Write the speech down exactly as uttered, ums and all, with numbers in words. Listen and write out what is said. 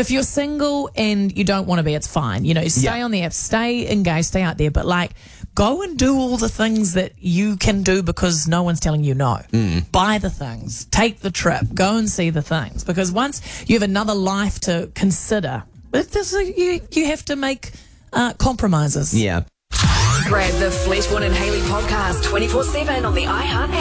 if you're single and you don't want to be, it's fine. You know, stay Yeah. on the app, stay engaged, stay out there. But like, go and do all the things that you can do because no one's telling you no. Mm. Buy the things, take the trip, go and see the things. Because once you have another life to consider, it, this, you you have to make uh, compromises. Yeah. Grab the Fleetwood and Haley podcast twenty-four seven on the iHeart app.